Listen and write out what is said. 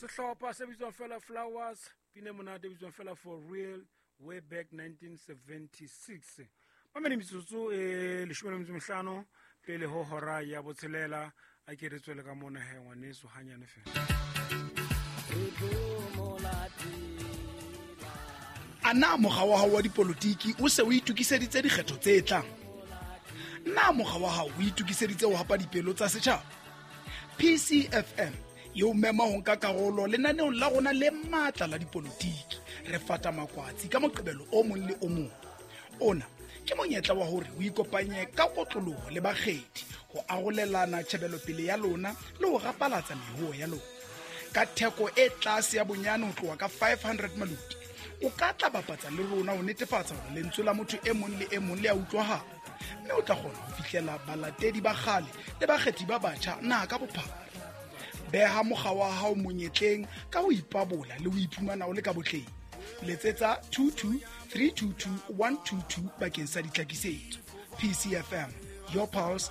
Sehlopha se bitswang fela Flowers, pina monate bitswang fela For Real, way back 1976. Mamene mitsotso leshome le metso mehlano pele ho hora ya botshelela a ke re tswele ka mona he ngwaneso hanyane fela. Ana mokga wa hao wa dipolotiki o se o itukiseditse dikgetho tse tlang. Na mokga wa hao o itukiseditse ho hapa dipelo tsa setjhaba. PCFM yo mema ho nka karolo lenaneong la rona le matla la dipolotiki. Re fata makwatsi ka moqebelo o mong le o mong. Ona ke monyetla wa hore o ikopanye ka kotloloho le bakgethi ho arolelana tshebelo pele ya lona le ho rapalatsa mehuo ya lona. Ka theko e tlase ya bonyane ho tloha ka 500 maluti. O ka tla bapatsa le rona ho netefatsa hore lentswe la motho e mong le e mong le a utlwahala. Mme o tla kgona ho fihlela balatedi ba kgale le bakgethi ba batjha na ka bophara. Beha mokga wa hao monyetleng ka ho ipabola le ho iphumana o le ka botleng. Letsetsa 22 322 122 bakeng sa ditlhakisetso. PCFM, your pulse,